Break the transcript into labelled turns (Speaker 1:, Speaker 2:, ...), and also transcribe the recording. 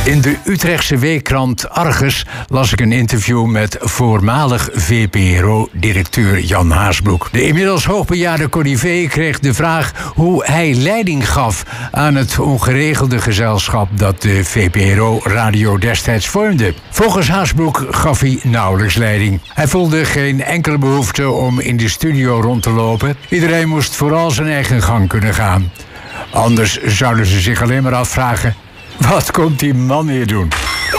Speaker 1: In de Utrechtse weekkrant Argus las ik een interview met voormalig VPRO-directeur Jan Haasbroek. De inmiddels hoogbejaarde Corrivé kreeg de vraag hoe hij leiding gaf aan het ongeregelde gezelschap dat de VPRO-radio destijds vormde. Volgens Haasbroek gaf hij nauwelijks leiding. Hij voelde geen enkele behoefte om in de studio rond te lopen. Iedereen moest vooral zijn eigen gang kunnen gaan. Anders zouden ze zich alleen maar afvragen: wat komt die man hier doen?